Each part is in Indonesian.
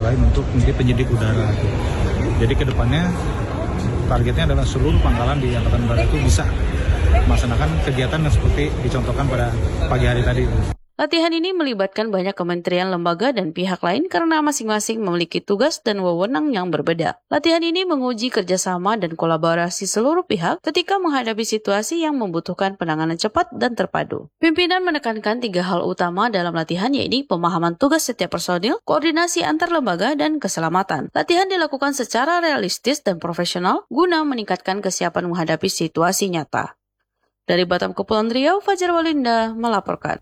lain untuk menjadi penyidik udara. Jadi kedepannya targetnya adalah seluruh pangkalan di Angkatan Udara itu bisa melaksanakan kegiatan yang seperti dicontohkan pada pagi hari tadi. Latihan ini melibatkan banyak kementerian, lembaga, dan pihak lain karena masing-masing memiliki tugas dan wewenang yang berbeda. Latihan ini menguji kerjasama dan kolaborasi seluruh pihak ketika menghadapi situasi yang membutuhkan penanganan cepat dan terpadu. Pimpinan menekankan 3 hal utama dalam latihan, yaitu pemahaman tugas setiap personil, koordinasi antar lembaga, dan keselamatan. Latihan dilakukan secara realistis dan profesional guna meningkatkan kesiapan menghadapi situasi nyata. Dari Batam Kepulauan Riau, Fajar Walinda melaporkan.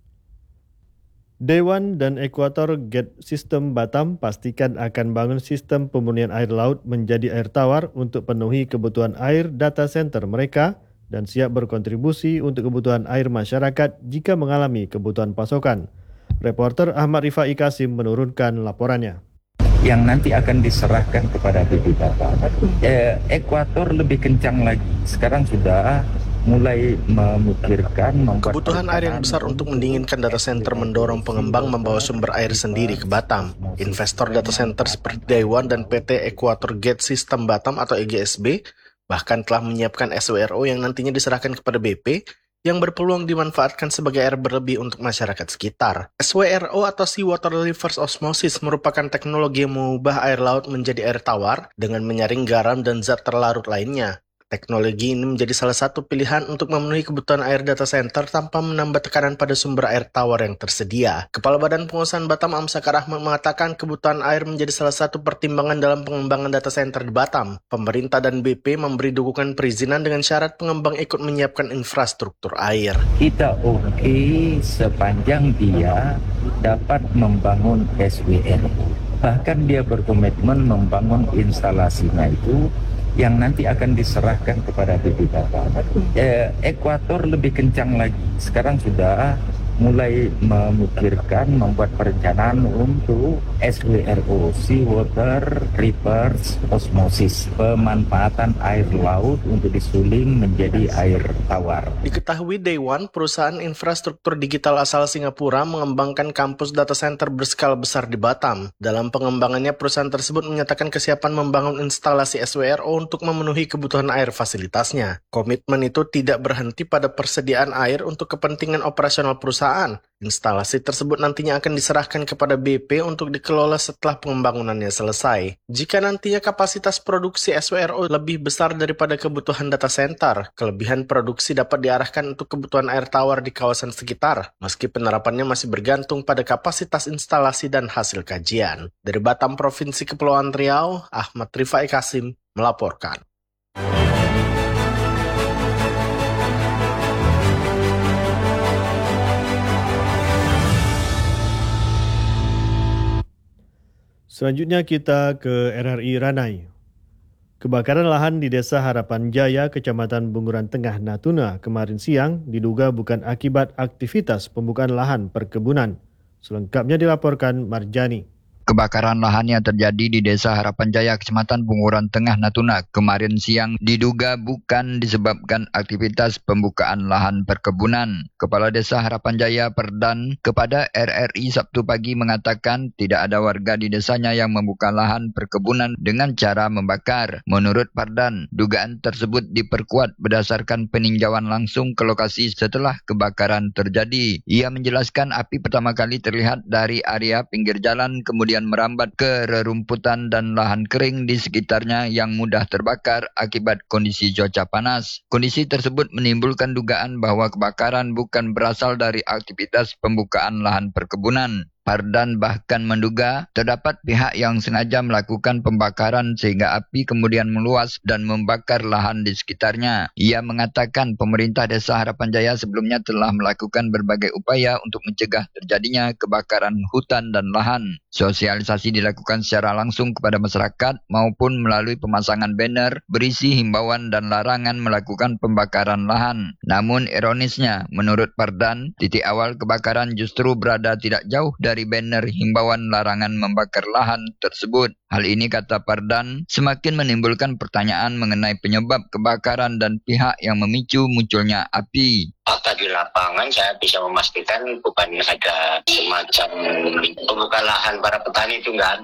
Dewan dan Ekuator Gate System Batam pastikan akan bangun sistem pemurnian air laut menjadi air tawar untuk penuhi kebutuhan air data center mereka dan siap berkontribusi untuk kebutuhan air masyarakat jika mengalami kebutuhan pasokan. Reporter Ahmad Rifai Kasim menurunkan laporannya. Yang nanti akan diserahkan kepada BP Batam. Ekuator lebih kencang lagi. Sekarang sudah mulai memikirkan kebutuhan air yang besar untuk mendinginkan data center mendorong pengembang membawa sumber air sendiri ke Batam. Investor data center seperti Dewan dan PT Ekuator Gate System Batam atau EGSB bahkan telah menyiapkan SWRO yang nantinya diserahkan kepada BP yang berpeluang dimanfaatkan sebagai air berlebih untuk masyarakat sekitar. SWRO atau Seawater Reverse Osmosis merupakan teknologi yang mengubah air laut menjadi air tawar dengan menyaring garam dan zat terlarut lainnya. Teknologi ini menjadi salah satu pilihan untuk memenuhi kebutuhan air data center tanpa menambah tekanan pada sumber air tawar yang tersedia. Kepala Badan Pengusahaan Batam Amsakar Ahmad mengatakan kebutuhan air menjadi salah satu pertimbangan dalam pengembangan data center di Batam. Pemerintah dan BP memberi dukungan perizinan dengan syarat pengembang ikut menyiapkan infrastruktur air. Kita oke sepanjang dia dapat membangun SWR. Bahkan dia berkomitmen membangun instalasinya itu yang nanti akan diserahkan kepada BP Batam. Ekuator lebih kencang lagi. Sekarang sudah mulai memikirkan, membuat perencanaan untuk SWRO, Seawater Reverse Osmosis, pemanfaatan air laut untuk disuling menjadi air tawar. Diketahui Dewan, perusahaan infrastruktur digital asal Singapura, mengembangkan kampus data center berskala besar di Batam. Dalam pengembangannya, perusahaan tersebut menyatakan kesiapan membangun instalasi SWRO untuk memenuhi kebutuhan air fasilitasnya. Komitmen itu tidak berhenti pada persediaan air untuk kepentingan operasional perusahaan. Instalasi tersebut nantinya akan diserahkan kepada BP untuk dikelola setelah pengembangannya selesai. Jika nantinya kapasitas produksi SWRO lebih besar daripada kebutuhan data center, kelebihan produksi dapat diarahkan untuk kebutuhan air tawar di kawasan sekitar, meski penerapannya masih bergantung pada kapasitas instalasi dan hasil kajian. Dari Batam, Provinsi Kepulauan Riau, Ahmad Rifai Kasim melaporkan. Selanjutnya kita ke RRI Ranai. Kebakaran lahan di Desa Harapan Jaya, Kecamatan Bunguran Tengah, Natuna kemarin siang diduga bukan akibat aktivitas pembukaan lahan perkebunan. Selengkapnya dilaporkan Marjani. Kebakaran lahan yang terjadi di Desa Harapan Jaya, Kecamatan Bunguran Tengah, Natuna kemarin siang diduga bukan disebabkan aktivitas pembukaan lahan perkebunan. Kepala Desa Harapan Jaya Perdan kepada RRI Sabtu pagi mengatakan tidak ada warga di desanya yang membuka lahan perkebunan dengan cara membakar. Menurut Perdan, dugaan tersebut diperkuat berdasarkan peninjauan langsung ke lokasi setelah kebakaran terjadi. Ia menjelaskan api pertama kali terlihat dari area pinggir jalan, kemudian merambat ke rerumputan dan lahan kering di sekitarnya yang mudah terbakar akibat kondisi cuaca panas. Kondisi tersebut menimbulkan dugaan bahwa kebakaran bukan berasal dari aktivitas pembukaan lahan perkebunan. Pardan bahkan menduga terdapat pihak yang sengaja melakukan pembakaran sehingga api kemudian meluas dan membakar lahan di sekitarnya. Ia mengatakan pemerintah Desa Harapan Jaya sebelumnya telah melakukan berbagai upaya untuk mencegah terjadinya kebakaran hutan dan lahan. Sosialisasi dilakukan secara langsung kepada masyarakat maupun melalui pemasangan banner berisi himbauan dan larangan melakukan pembakaran lahan. Namun ironisnya, menurut Pardan, titik awal kebakaran justru berada tidak jauh dari banner himbauan larangan membakar lahan tersebut. Hal ini, kata Pardan, semakin menimbulkan pertanyaan mengenai penyebab kebakaran dan pihak yang memicu munculnya api. Fakta di lapangan saya bisa memastikan bukan ada semacam pembuka lahan para petani itu nggak